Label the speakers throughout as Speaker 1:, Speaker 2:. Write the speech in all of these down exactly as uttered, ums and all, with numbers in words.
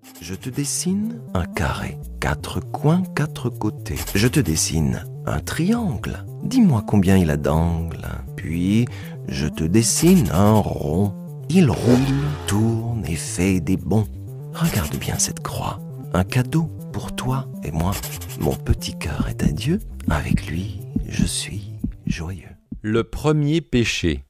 Speaker 1: Je te dessine un carré, quatre coins, quatre côtés. Je te dessine un triangle. Dis-moi combien il a d'angles. Puis, je te dessine un rond. Il roule, tourne et fait des bonds. Regarde bien cette croix. Un cadeau pour toi et moi. Mon petit cœur est à Dieu. Avec lui, je suis joyeux.
Speaker 2: Le premier péché.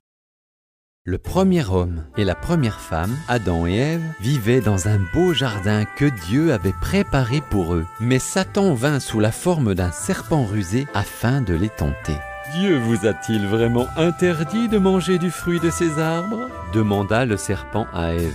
Speaker 2: Le premier homme et la première femme, Adam et Ève, vivaient dans un beau jardin que Dieu avait préparé pour eux. Mais Satan vint sous la forme d'un serpent rusé afin de les tenter. « Dieu vous a-t-il vraiment interdit de manger du fruit de ces arbres ?» demanda le serpent à Ève.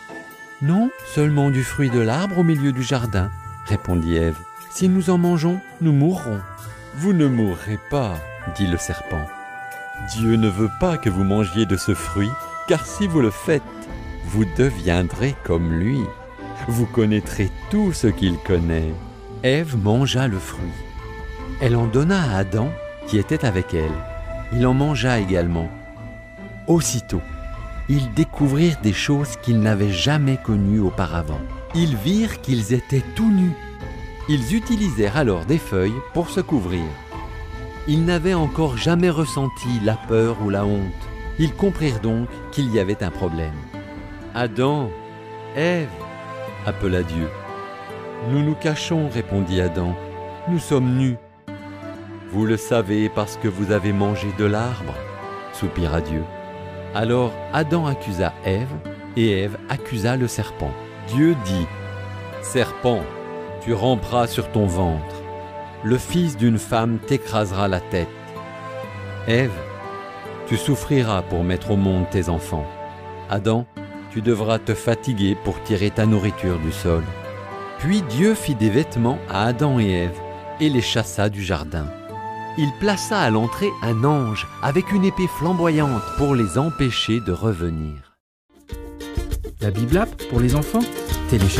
Speaker 2: « Non, seulement du fruit de l'arbre au milieu du jardin, » répondit Ève. « Si nous en mangeons, nous mourrons. »« Vous ne mourrez pas, » dit le serpent. Dieu ne veut pas que vous mangiez de ce fruit, car si vous le faites, vous deviendrez comme lui. Vous connaîtrez tout ce qu'il connaît. Ève mangea le fruit. Elle en donna à Adam, qui était avec elle. Il en mangea également. Aussitôt, ils découvrirent des choses qu'ils n'avaient jamais connues auparavant. Ils virent qu'ils étaient tout nus. Ils utilisèrent alors des feuilles pour se couvrir. Ils n'avaient encore jamais ressenti la peur ou la honte. Ils comprirent donc qu'il y avait un problème. « Adam, Ève !» appela Dieu. « Nous nous cachons, » répondit Adam. « Nous sommes nus. »« Vous le savez parce que vous avez mangé de l'arbre, » soupira Dieu. Alors Adam accusa Ève et Ève accusa le serpent. Dieu dit « Serpent, tu ramperas sur ton ventre. Le fils d'une femme t'écrasera la tête. Ève, tu souffriras pour mettre au monde tes enfants. Adam, tu devras te fatiguer pour tirer ta nourriture du sol. » Puis Dieu fit des vêtements à Adam et Ève et les chassa du jardin. Il plaça à l'entrée un ange avec une épée flamboyante pour les empêcher de revenir.
Speaker 3: La Bible app pour les enfants, téléchargez